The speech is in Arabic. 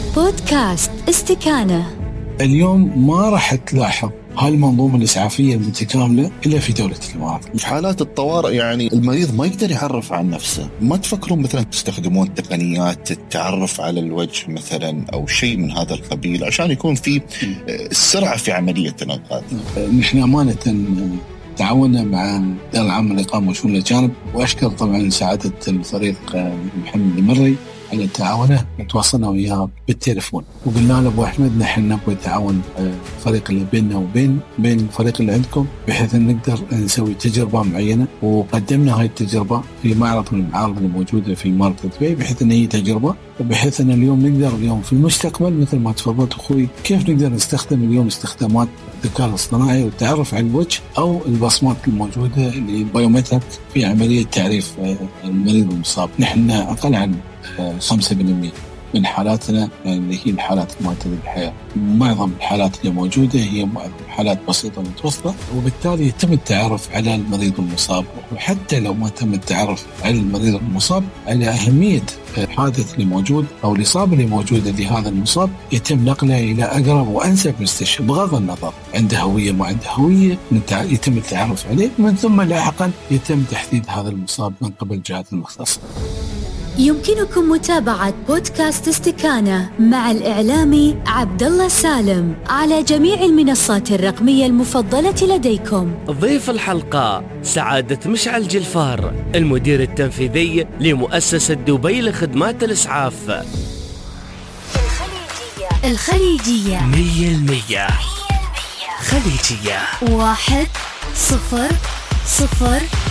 بودكاست استكانة. اليوم ما راح تلاحظ هالمنظومة الإسعافية المتكاملة إلا في دولة الإمارات. في حالات الطوارئ يعني المريض ما يقدر يعرف عن نفسه، ما تفكرون مثلا تستخدمون تقنيات التعرف على الوجه مثلا أو شيء من هذا القبيل عشان يكون في سرعة في عملية الإنقاذ؟ نحن أمانة تعاوننا مع الإدارة العامة للإقامة وشؤون الأجانب، وأشكر طبعا سعادة الفريق محمد المري على تعاونه. تواصلنا وياه بالتليفون وقلنا له أبو أحمد نحن نبغى تعاون الفريق اللي بيننا وبين الفريق اللي عندكم بحيث أن نقدر نسوي تجربة معينة، وقدمنا هاي التجربة في معرض من المعارض الموجودة في إمارة دبي بحيث أن هي تجربة، وبحيث أن اليوم نقدر اليوم في المستقبل مثل ما تفضلت أخوي كيف نقدر نستخدم اليوم استخدامات الذكاء الاصطناعي والتعرف على الوجه أو البصمات الموجودة اللي بايومتريك في عملية تعريف المريض المصاب. نحن أقل عن 5% من حالاتنا اللي هي الحالات المعتدلة الحياة. معظم الحالات اللي موجودة هي حالات بسيطة متوسطة، وبالتالي يتم التعرف على المريض المصاب، وحتى لو ما تم التعرف على المريض المصاب على أهمية الحادث اللي موجود أو الإصابة اللي موجودة لهذا المصاب يتم نقله إلى أقرب وأنسب مستشفى بغض النظر عنده هوية ما عنده هوية، يتم التعرف عليه، من ثم لاحقا يتم تحديد هذا المصاب من قبل الجهات المختصة. يمكنكم متابعة بودكاست استكانة مع الإعلامي عبد الله سالم على جميع المنصات الرقمية المفضلة لديكم. ضيف الحلقة سعادة مشعل جلفار، المدير التنفيذي لمؤسسة دبي لخدمات الإسعاف. الخليجية 100% خليجية 100.